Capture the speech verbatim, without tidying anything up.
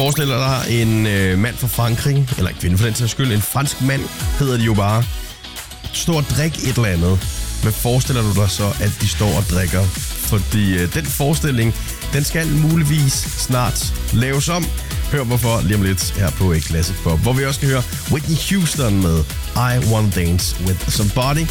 forestiller dig en øh, mand fra Frankrig, eller en kvinde for den sags skyld, en fransk mand hedder de jo bare, står og drikker et eller andet. Hvad forestiller du dig så, at de står og drikker? Fordi øh, den forestilling, den skal muligvis snart laves om. Hør hvorfor lige om lidt her på Classic Pop, hvor vi også skal høre Whitney Houston med I Wanna Dance With Somebody.